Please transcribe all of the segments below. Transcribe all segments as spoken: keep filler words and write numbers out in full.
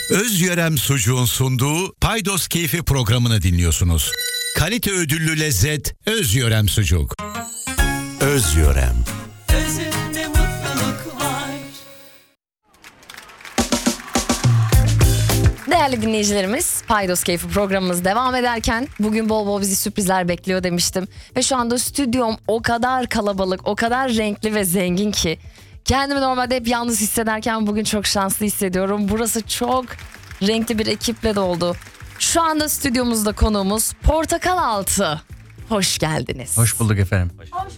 Özyörem Sucuğun sunduğu Paydos Keyfi programını dinliyorsunuz. Kalite ödüllü lezzet Özyörem Sucuk. Özyörem. Özünde mutluluk var. Değerli dinleyicilerimiz, Paydos Keyfi programımız devam ederken bugün bol bol bizi sürprizler bekliyor demiştim. Ve şu anda stüdyom o kadar kalabalık, o kadar renkli ve zengin ki kendimi normalde hep yalnız hissederken bugün çok şanslı hissediyorum. Burası çok renkli bir ekiple doldu. Şu anda stüdyomuzda konuğumuz Portakal Altı. Hoş geldiniz. Hoş bulduk efendim.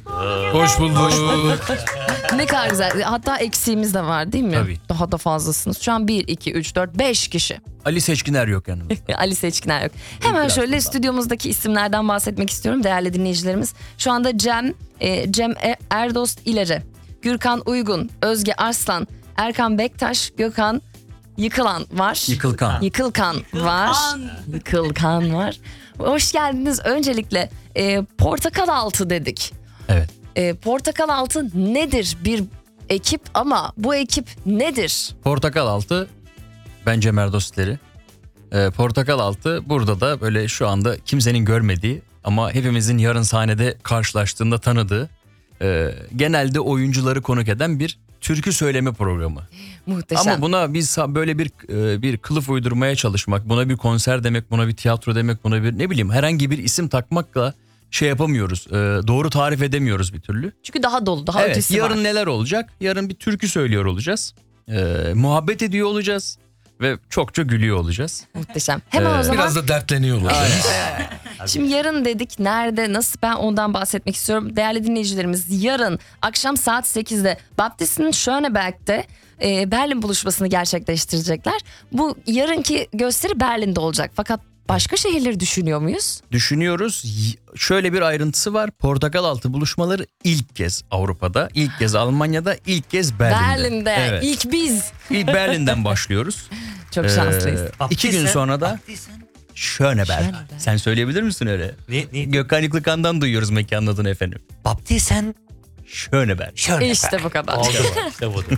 Hoş bulduk. Ne kadar güzel. Hatta eksiğimiz de var değil mi? Tabii. Daha da fazlasınız. Şu an bir, iki, üç, dört, beş kişi. Ali Seçkiner yok yanımızda. Ali Seçkiner yok. Hemen Biraz şöyle bundan. stüdyomuzdaki isimlerden bahsetmek istiyorum değerli dinleyicilerimiz. Şu anda Cem, e, Cem E- Erdost İleri, Gürkan Uygun, Özge Arslan, Erkan Bektaş, Gökhan Yıkılan var. Yıkılkan. Yıkılkan var. Yıkılkan var. Hoş geldiniz. Öncelikle e, Portakal Altı dedik. Evet. E, Portakal Altı nedir? Bir ekip ama bu ekip nedir? Portakal Altı, ben Cem Erdostleri. Ee, Portakal Altı burada da böyle şu anda kimsenin görmediği ama hepimizin yarın sahnede karşılaştığında tanıdığı, e, genelde oyuncuları konuk eden bir türkü söyleme programı. Muhteşem. Ama buna biz böyle bir e, bir kılıf uydurmaya çalışmak, buna bir konser demek, buna bir tiyatro demek, buna bir ne bileyim herhangi bir isim takmakla şey yapamıyoruz. E, doğru tarif edemiyoruz bir türlü. Çünkü daha dolu, daha Evet, ötesi yarın var. neler olacak? Yarın bir türkü söylüyor olacağız. E, muhabbet ediyor olacağız ve çokça gülüyor olacağız. Muhteşem. Hemen Ee, o zaman Biraz da dertleniyor olacağız. şimdi yarın dedik, nerede, nasıl, ben ondan bahsetmek istiyorum. Değerli dinleyicilerimiz, yarın akşam saat sekizde Baptist'in Schöneberg'de e, Berlin buluşmasını gerçekleştirecekler. Bu yarınki gösteri Berlin'de olacak. Fakat başka şehirleri düşünüyor muyuz? Düşünüyoruz. Y- Şöyle bir ayrıntısı var. Portakal Altı buluşmaları ilk kez Avrupa'da, ilk kez Almanya'da, ilk kez Berlin'de. Berlin'de. Evet. İlk biz. İlk Berlin'den başlıyoruz. Çok Ee, şanslıyız. iki gün sonra da Schöneberg. Schöneberg. Sen söyleyebilir misin öyle? Ne, ne? Gökhan Yıklıkan'dan duyuyoruz mekanın adını efendim. Baptisten Schöneberg. şöyle. İşte bu kadar. Oldu bu. İşte budur.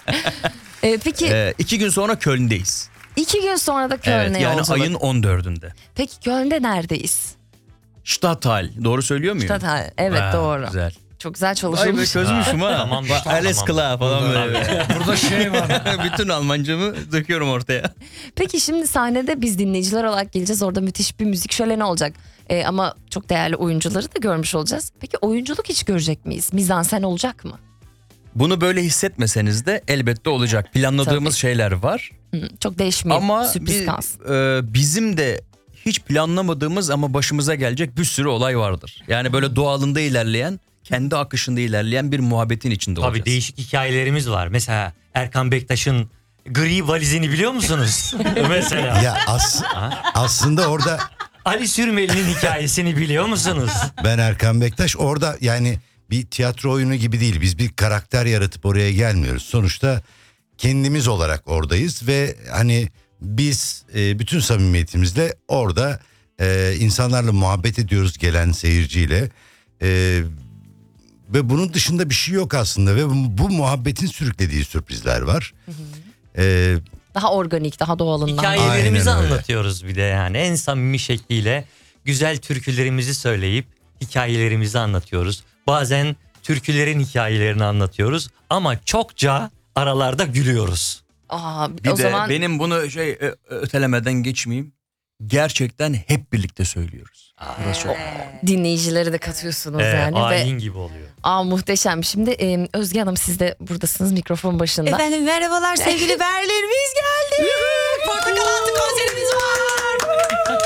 Ee, peki Ee, iki gün sonra Köln'deyiz. iki gün sonra da Köln'e Evet, yani yolculuk. ayın on dördünde. Peki Köln'de neredeyiz? Stadtteil. Doğru söylüyor muyum? Stadtteil. Evet, Ha, doğru. Güzel. Çok güzel Ay be çalışılmış. çözmüşüm ha. Tamam, Bak, işte, Alles tamam. klar falan böyle. Burada şey var. Bütün Almancamı döküyorum ortaya. Peki şimdi sahnede biz dinleyiciler olarak geleceğiz. Orada müthiş bir müzik şöleni olacak. Ee, ama çok değerli oyuncuları da görmüş olacağız. Peki oyunculuk hiç görecek miyiz? Mizansen olacak mı? Bunu böyle hissetmeseniz de elbette olacak. Planladığımız Tabii. şeyler var. Hı, çok değişmeyip Ama sürpriz bi- kalsın. e, bizim de hiç planlamadığımız ama başımıza gelecek bir sürü olay vardır. Yani böyle doğalında ilerleyen, kendi akışında ilerleyen bir muhabbetin içinde olacağız. Tabii değişik hikayelerimiz var. Mesela Erkan Bektaş'ın gri valizini biliyor musunuz? Mesela. Ya as- aslında orada Ali Sürmeli'nin hikayesini biliyor musunuz? ben Erkan Bektaş orada yani bir tiyatro oyunu gibi değil. Biz bir karakter yaratıp oraya gelmiyoruz. Sonuçta kendimiz olarak oradayız ve hani biz e, bütün samimiyetimizle orada e, insanlarla muhabbet ediyoruz gelen seyirciyle. E, ve bunun dışında bir şey yok aslında ve bu, bu muhabbetin sürüklediği sürprizler var. E, Daha organik, daha doğalından. Hikayelerimizi Aynen öyle. anlatıyoruz bir de yani. En samimi şekliyle güzel türkülerimizi söyleyip hikayelerimizi anlatıyoruz. Bazen türkülerin hikayelerini anlatıyoruz ama çokça aralarda gülüyoruz. Aa, Bir o de zaman benim bunu şey ö- ötelemeden geçmeyeyim. Gerçekten hep birlikte söylüyoruz. Burası çok. dinleyicileri de katıyorsunuz Ee, yani. Ve, ayin gibi oluyor. aa, muhteşem. Şimdi e, Özge Hanım, siz de buradasınız mikrofon başında. Efendim merhabalar sevgili Berlin, biz geldik. Portakal Altı konserimiz var.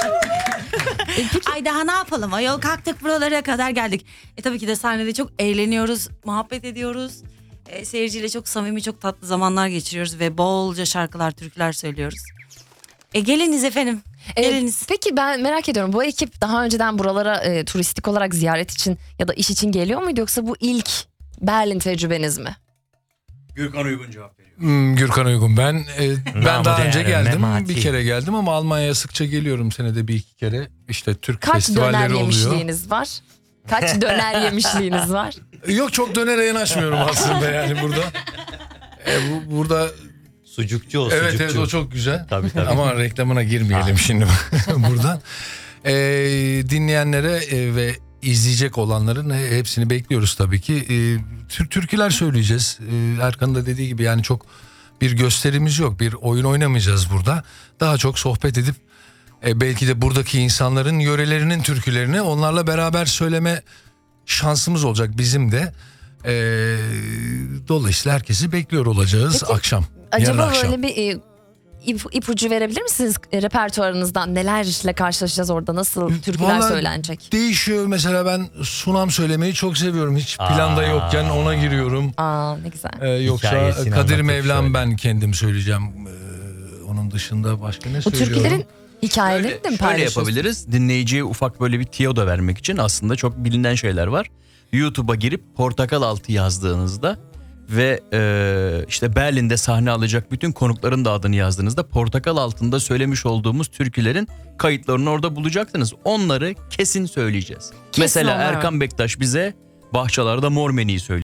Ay daha ne yapalım, ayol kalktık buralara kadar geldik. E tabii ki de sahnede çok eğleniyoruz, muhabbet ediyoruz. E, seyirciyle çok samimi, çok tatlı zamanlar geçiriyoruz ve bolca şarkılar, türküler söylüyoruz. E geliniz efendim, Ee, geliniz. peki ben merak ediyorum, bu ekip daha önceden buralara e, turistik olarak ziyaret için ya da iş için geliyor muydu, yoksa bu ilk Berlin tecrübeniz mi? Gürkan Uygun cevap veriyor. Hmm, Gürkan Uygun ben. e, ben Namı daha önce değer, geldim. Memati. Bir kere geldim ama Almanya'ya sıkça geliyorum, senede bir iki kere. İşte Türk Kaç döner festivalleri oluyor. yemişliğiniz var? Kaç döner yemişliğiniz var? Yok, çok dönere yanaşmıyorum aslında yani burada. E, bu, burada Sucukçu o, Evet sucukçu. evet o çok güzel. Tabii, tabii. Ama reklamına girmeyelim şimdi buradan. Ee, dinleyenlere e, ve izleyecek olanların e, hepsini bekliyoruz tabii ki. E, tür türküler söyleyeceğiz. E, Erkan'ın da dediği gibi yani çok bir gösterimiz yok. Bir oyun oynamayacağız burada. Daha çok sohbet edip e, belki de buradaki insanların yörelerinin türkülerini onlarla beraber söyleme şansımız olacak bizim de. E, dolayısıyla herkesi bekliyor olacağız Peki, akşam. Acaba yarın akşam. böyle bir e, ip, ipucu verebilir misiniz e, repertuarınızdan? Nelerle karşılaşacağız orada? Nasıl türküler Vallahi söylenecek? Değişiyor. Mesela ben sunam söylemeyi çok seviyorum. Hiç planda Aa. yokken ona giriyorum. Aa ne güzel. Ee, yoksa Hikayesini Kadir anlatıp Mevlam şöyle. ben kendim söyleyeceğim. Ee, onun dışında başka ne Bu söylüyorum? türkülerin hikayelerini de mi Şöyle paylaşıyorsunuz? yapabiliriz. Dinleyiciye ufak böyle bir tiyo da vermek için aslında çok bilinen şeyler var. YouTube'a girip Portakal Altı yazdığınızda ve e, işte Berlin'de sahne alacak bütün konukların da adını yazdığınızda Portakal Altı'nda söylemiş olduğumuz türkülerin kayıtlarını orada bulacaksınız. Onları kesin söyleyeceğiz. Mesela onlar. Erkan Bektaş bize Bahçalarda Mormeni'yi söyleyecek.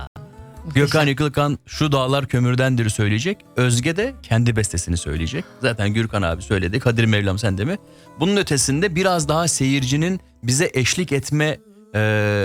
Gökhan Yıkılkan Şu Dağlar Kömürdendir söyleyecek. Özge de kendi bestesini söyleyecek. Zaten Gürkan abi söyledi. Kadir Mevlam sen de mi? Bunun ötesinde biraz daha seyircinin bize eşlik etme e,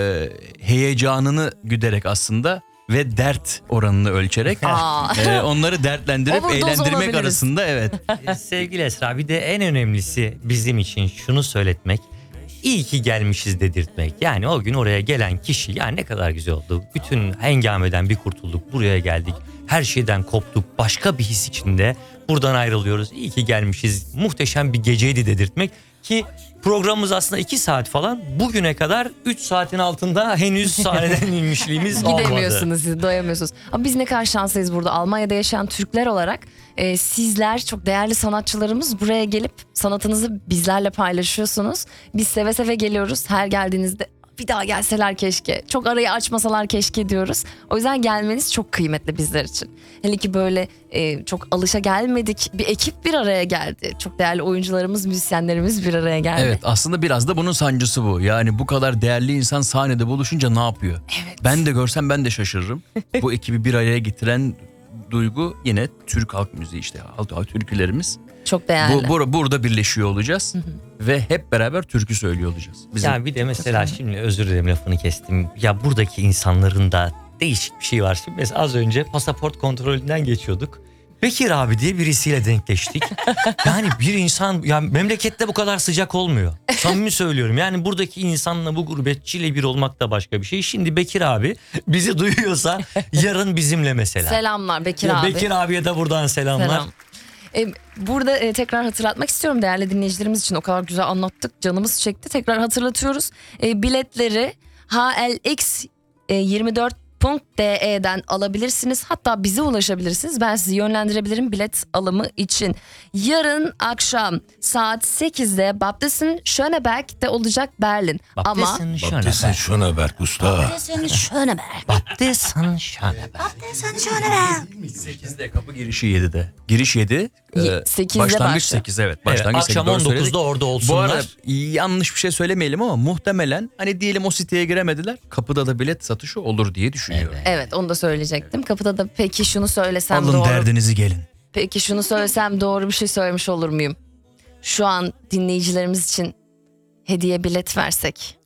heyecanını güderek aslında ve dert oranını ölçerek Aa. e, onları dertlendirip Overdose eğlendirmek olabiliriz. arasında evet. Ee, Sevgili Esra, bir de en önemlisi bizim için şunu söyletmek. İyi ki gelmişiz dedirtmek. Yani o gün oraya gelen kişi ya ne kadar güzel oldu. Bütün hengameden bir kurtulduk. Buraya geldik. Her şeyden koptuk. Başka bir his içinde buradan ayrılıyoruz. İyi ki gelmişiz. Muhteşem bir geceydi dedirtmek. Ki programımız aslında iki saat falan. Bugüne kadar üç saatin altında henüz sahneden inmişliğimiz olmadı. Gidemiyorsunuz siz, doyamıyorsunuz. Ama biz ne kadar şanslıyız burada. Almanya'da yaşayan Türkler olarak e, sizler çok değerli sanatçılarımız buraya gelip sanatınızı bizlerle paylaşıyorsunuz. Biz seve seve geliyoruz. Her geldiğinizde bir daha gelseler keşke. Çok arayı açmasalar keşke diyoruz. O yüzden gelmeniz çok kıymetli bizler için. Hele ki böyle e, çok alışa gelmedik. Bir ekip bir araya geldi. Çok değerli oyuncularımız, müzisyenlerimiz bir araya geldi. Evet aslında biraz da bunun sancısı bu. Yani bu kadar değerli insan sahnede buluşunca ne yapıyor? Evet. Ben de görsem ben de şaşırırım. Bu ekibi bir araya getiren duygu yine Türk halk müziği işte halk türkülerimiz. Çok değerli. Bu, bur- burada birleşiyor olacağız ve hep beraber türkü söylüyor olacağız. Bizim Ya bir de mesela şimdi özür dilerim lafını kestim. Ya buradaki insanların da değişik bir şey var. Şimdi mesela az önce pasaport kontrolünden geçiyorduk. Bekir abi diye birisiyle denkleştik. Yani bir insan ya memlekette bu kadar sıcak olmuyor. Samimi söylüyorum. Yani buradaki insanla bu gurbetçiyle bir olmak da başka bir şey. Şimdi Bekir abi bizi duyuyorsa yarın bizimle mesela. Selamlar Bekir Ya abi. Bekir abiye de buradan selamlar. Selam. E, burada e, tekrar hatırlatmak istiyorum değerli dinleyicilerimiz için, o kadar güzel anlattık, canımız çekti. Tekrar hatırlatıyoruz. E, biletleri H L X yirmi dört nokta D E'den alabilirsiniz. Hatta bize ulaşabilirsiniz. Ben sizi yönlendirebilirim bilet alımı için. Yarın akşam saat sekizde Baptisten Schöneberg'de olacak Berlin. Ama Baptisten Baptisten Schöneberg. Schöneberg usta. Baptisten Schöneberg. Baptisten Schöneberg. Baptisten Schöneberg. sekizde kapı girişi yedide. Giriş yedi. Ye- e, sekizde başlangıç başlıyor. sekiz evet. Evet, Başlangıç akşam sekiz, doğru on dokuzda söyledik. orada Bu olsunlar. arada yanlış bir şey söylemeyelim ama muhtemelen hani diyelim o siteye giremediler. Kapıda da bilet satışı olur diye düşünüyorum. evet, onu da söyleyecektim. Kapıda da peki şunu söylesem Alın doğru. derdinizi gelin. Peki şunu söylesem doğru bir şey söylemiş olur muyum? Şu an dinleyicilerimiz için hediye bilet versek.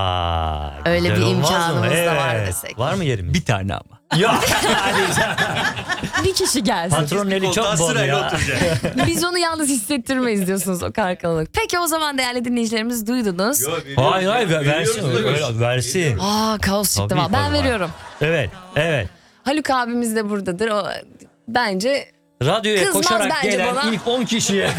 Aa, Öyle güzel bir olmaz mı? imkanımız da var Evet. desek. Var mı yerimiz? Bir tane ama. Yok. Bir kişi gelsin. Patron eli çok bol ya. Biz onu yalnız hissettirmeyiz diyorsunuz o kadar kalabalık. Peki o zaman değerli dinleyicilerimiz duydunuz. Hayır hayır ver- versin. Öyle- Versin. Aa kaos çıktı Tabii, valla. Ben tabii. veriyorum. Evet evet. Haluk abimiz de buradadır. O bence Radyoya Kızmaz koşarak bence gelen bana. ilk on kişiye.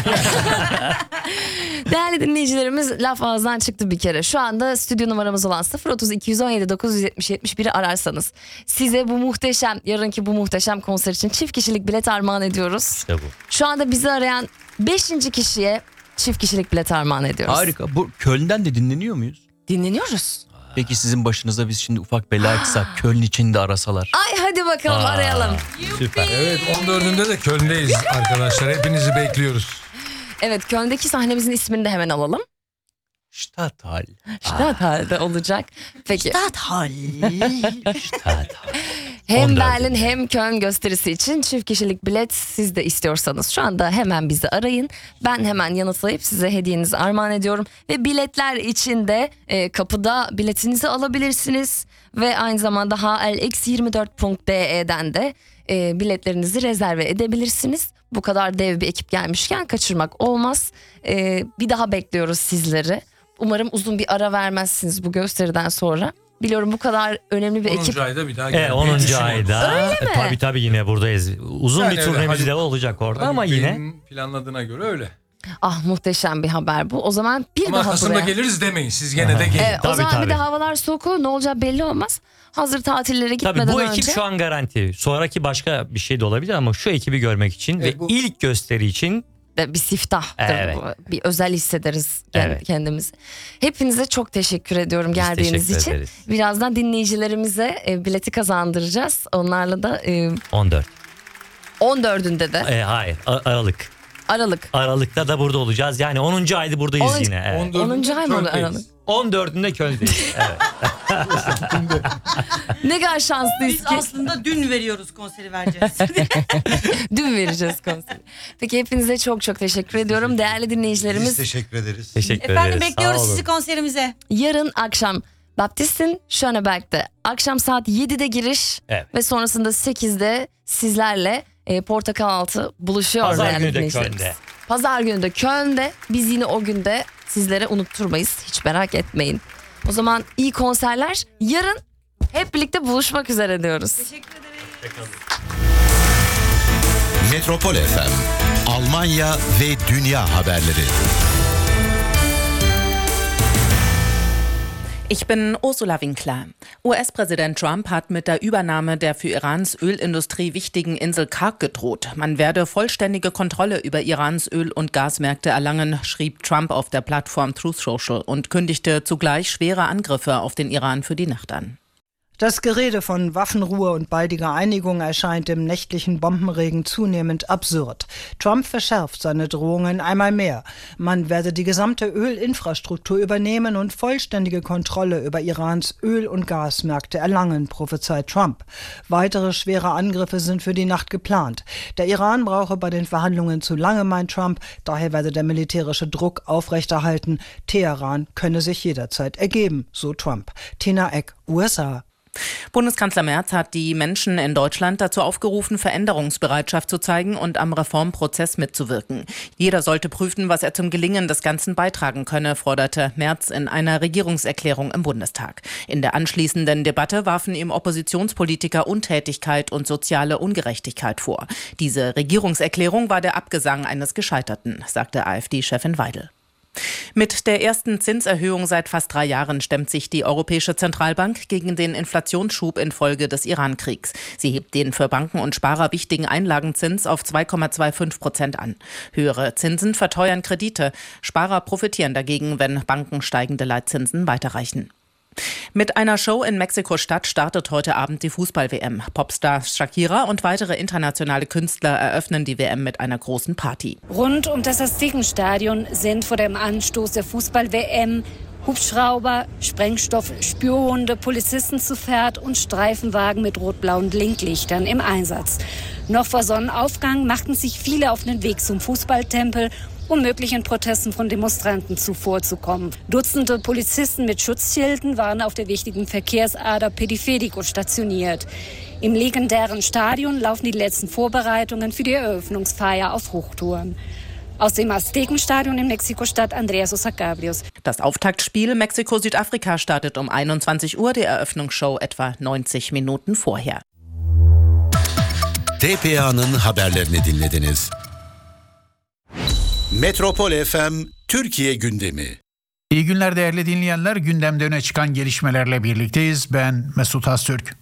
değerli dinleyicilerimiz laf ağızdan çıktı bir kere. Şu anda stüdyo numaramız olan sıfır otuz iki yüz on yedi dokuz yüz yetmiş yetmiş biri ararsanız size bu muhteşem, yarınki bu muhteşem konser için çift kişilik bilet armağan ediyoruz. İşte bu. Şu anda bizi arayan beşinci kişiye çift kişilik bilet armağan ediyoruz. Harika. Bu Köln'den de dinleniyor muyuz? Dinleniyoruz. Peki sizin başınıza biz şimdi ufak bela açsak Köln için de arasalar. Ay hadi bakalım Aa, arayalım. Süper. Evet on dördünde de Köln'deyiz arkadaşlar. Hepinizi bekliyoruz. Evet, Köln'deki sahnemizin ismini de hemen alalım. Stadthal. Stadthal'de olacak. Peki Stadthal. Evet. Hem on dördünde. Berlin hem Köln gösterisi için çift kişilik bilet siz de istiyorsanız şu anda hemen bizi arayın. Ben hemen yanıtlayıp size hediyenizi armağan ediyorum. Ve biletler için de e, kapıda biletinizi alabilirsiniz. Ve aynı zamanda h l x yirmi dört nokta d e'den de e, biletlerinizi rezerve edebilirsiniz. Bu kadar dev bir ekip gelmişken kaçırmak olmaz. E, bir daha bekliyoruz sizleri. Umarım uzun bir ara vermezsiniz bu gösteriden sonra. Biliyorum bu kadar önemli bir ekip. onuncu ayda bir daha E, gelmeyi onuncu düşünüyoruz. ayda. Öyle mi? E, tabii tabii yine buradayız. Uzun Yani bir öyle, turnemiz Haluk- de olacak orada Haluk ama yine. Bey'in planladığına göre öyle. Ah muhteşem bir haber bu. O zaman bir Ama daha Kasım'da buraya. geliriz demeyin. Siz gene de gelin. Evet, o Tabii, zaman tabii. bir de havalar soğuk olur, ne olacağı belli olmaz. Hazır tatillere gitmeden Tabii bu önce. ekip şu an garanti. Sonraki başka bir şey de olabilir ama şu ekibi görmek için Evet, ve bu- ilk gösteri için de bir siftahdır Evet. bu. Bir özel hissederiz kend- Evet. kendimizi. Hepinize çok teşekkür ediyorum Biz geldiğiniz teşekkür için. ederiz. Birazdan dinleyicilerimize e, bileti kazandıracağız. Onlarla da e, on dört. on dördünde de E, hayır A- Aralık. Aralık. Aralık'ta da burada olacağız. Yani onuncu ayda buradayız On- yine. Evet. on dördünde onuncu ay mı oluyor Köln'deyiz. Aralık? on dördünde Köln'deyiz. Evet. Ne kadar şanslıyız Biz ki. aslında dün veriyoruz konseri vereceğiz. Dün vereceğiz konseri. Peki hepinize çok çok teşekkür ediyorum. Değerli Biz dinleyicilerimiz, teşekkür ederiz. Teşekkür Efendim ederiz. bekliyoruz Sağ olun. sizi konserimize. yarın akşam Baptist'in Schöneberg'de akşam saat yedide giriş Evet. ve sonrasında sekizde sizlerle e, Portakal Altı buluşuyor. Pazar değerli günü de dinleyicilerimiz. Köln'de. Pazar günü de Köln'de. Biz yine o günde sizlere unutturmayız. Hiç merak etmeyin. O zaman iyi konserler. Yarın hep birlikte buluşmak üzere diyoruz. Teşekkür ederim. Metropol F M, Almanya ve dünya haberleri. Ich bin Ursula Winkler. U S-Präsident Trump hat mit der Übernahme der für Irans Ölindustrie wichtigen Insel Karg gedroht. Man werde vollständige Kontrolle über Irans Öl- und Gasmärkte erlangen, schrieb Trump auf der Plattform Truth Social und kündigte zugleich schwere Angriffe auf den Iran für die Nacht an. Das Gerede von Waffenruhe und baldiger Einigung erscheint im nächtlichen Bombenregen zunehmend absurd. Trump verschärft seine Drohungen einmal mehr. Man werde die gesamte Ölinfrastruktur übernehmen und vollständige Kontrolle über Irans Öl- und Gasmärkte erlangen, prophezeit Trump. Weitere schwere Angriffe sind für die Nacht geplant. Der Iran brauche bei den Verhandlungen zu lange, meint Trump. Daher werde der militärische Druck aufrechterhalten. Teheran könne sich jederzeit ergeben, so Trump. Tina Eck, U S A. Bundeskanzler Merz hat die Menschen in Deutschland dazu aufgerufen, Veränderungsbereitschaft zu zeigen und am Reformprozess mitzuwirken. Jeder sollte prüfen, was er zum Gelingen des Ganzen beitragen könne, forderte Merz in einer Regierungserklärung im Bundestag. In der anschließenden Debatte warfen ihm Oppositionspolitiker Untätigkeit und soziale Ungerechtigkeit vor. Diese Regierungserklärung war der Abgesang eines Gescheiterten, sagte AfD-Chefin Weidel. Mit der ersten Zinserhöhung seit fast drei Jahren stemmt sich die Europäische Zentralbank gegen den Inflationsschub infolge des Iran-Kriegs. Sie hebt den für Banken und Sparer wichtigen Einlagenzins auf zwei Komma fünfundzwanzig Prozent an. Höhere Zinsen verteuern Kredite. Sparer profitieren dagegen, wenn Banken steigende Leitzinsen weiterreichen. Mit einer Show in Mexiko-Stadt startet heute Abend die Fußball-W M. Popstar Shakira und weitere internationale Künstler eröffnen die W M mit einer großen Party. Rund um das Aztekenstadion sind vor dem Anstoß der Fußball-W M Hubschrauber, Sprengstoff, Spürhunde, Polizisten zu Pferd und Streifenwagen mit rot-blauen Blinklichtern im Einsatz. Noch vor Sonnenaufgang machten sich viele auf den Weg zum Fußballtempel, um möglichen Protesten von Demonstranten zuvorzukommen. Dutzende Polizisten mit Schutzschilden waren auf der wichtigen Verkehrsader Periférico stationiert. Im legendären Stadion laufen die letzten Vorbereitungen für die Eröffnungsfeier auf Hochtouren. Aus dem Aztekenstadion in Mexiko-Stadt Andreas Osacabrios. Das Auftaktspiel Mexiko-Südafrika startet um einundzwanzig Uhr, die Eröffnungsshow etwa neunzig Minuten vorher. T P A'nın haberlerini dinlediniz. Metropol F M Türkiye gündemi. İyi günler değerli dinleyenler. Gündemde öne çıkan gelişmelerle birlikteyiz. Ben Mesut Öztürk.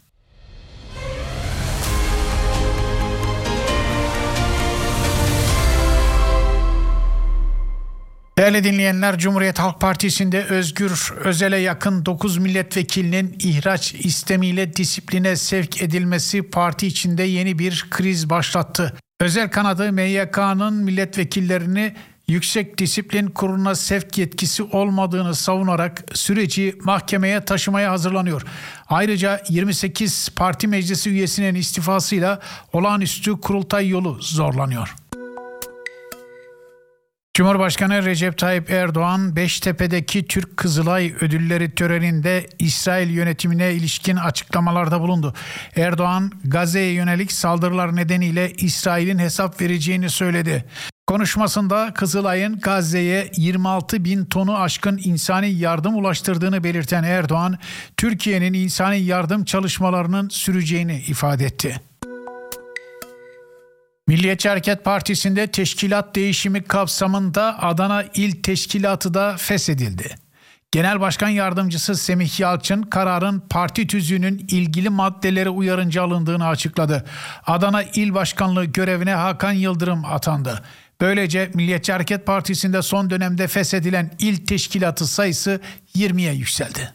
Değerli dinleyenler, Cumhuriyet Halk Partisi'nde Özgür Özel'e yakın dokuz milletvekilinin ihraç istemiyle disipline sevk edilmesi parti içinde yeni bir kriz başlattı. Özel kanadı M Y K'nın milletvekillerini Yüksek Disiplin Kurulu'na sevk yetkisi olmadığını savunarak süreci mahkemeye taşımaya hazırlanıyor. Ayrıca yirmi sekiz parti meclisi üyesinin istifasıyla olağanüstü kurultay yolu zorlanıyor. Cumhurbaşkanı Recep Tayyip Erdoğan, Beştepe'deki Türk Kızılay Ödülleri töreninde İsrail yönetimine ilişkin açıklamalarda bulundu. Erdoğan, Gazze'ye yönelik saldırılar nedeniyle İsrail'in hesap vereceğini söyledi. Konuşmasında Kızılay'ın Gazze'ye yirmi altı bin tonu aşkın insani yardım ulaştırdığını belirten Erdoğan, Türkiye'nin insani yardım çalışmalarının süreceğini ifade etti. Milliyetçi Hareket Partisi'nde teşkilat değişimi kapsamında Adana İl Teşkilatı da feshedildi. Genel Başkan Yardımcısı Semih Yalçın kararın parti tüzüğünün ilgili maddeleri uyarınca alındığını açıkladı. Adana İl Başkanlığı görevine Hakan Yıldırım atandı. Böylece Milliyetçi Hareket Partisi'nde son dönemde feshedilen il teşkilatı sayısı yirmiye yükseldi.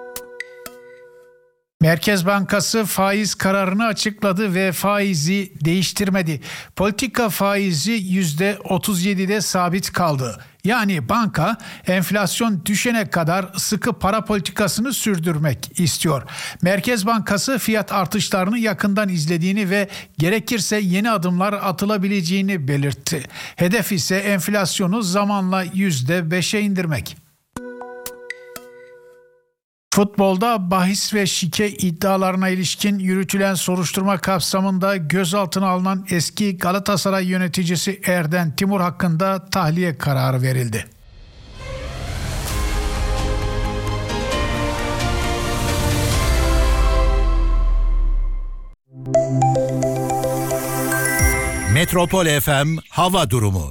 Merkez Bankası faiz kararını açıkladı ve faizi değiştirmedi. Politika faizi yüzde otuz yedide sabit kaldı. Yani banka enflasyon düşene kadar sıkı para politikasını sürdürmek istiyor. Merkez Bankası fiyat artışlarını yakından izlediğini ve gerekirse yeni adımlar atılabileceğini belirtti. Hedef ise enflasyonu zamanla yüzde beşe indirmek. Futbolda bahis ve şike iddialarına ilişkin yürütülen soruşturma kapsamında gözaltına alınan eski Galatasaray yöneticisi Erden Timur hakkında tahliye kararı verildi. Metropol F M hava durumu.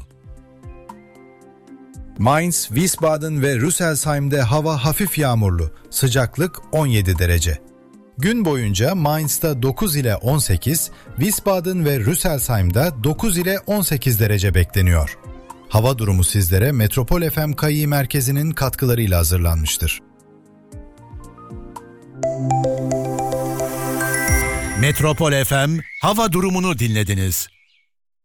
Mainz, Wiesbaden ve Rüsselsheim'de hava hafif yağmurlu. Sıcaklık on yedi derece. Gün boyunca Mainz'da dokuz ile on sekiz, Wiesbaden ve Rüsselsheim'da dokuz ile on sekiz derece bekleniyor. Hava durumu sizlere Metropol F M Kayı Merkezi'nin katkılarıyla hazırlanmıştır. Metropol F M hava durumunu dinlediniz.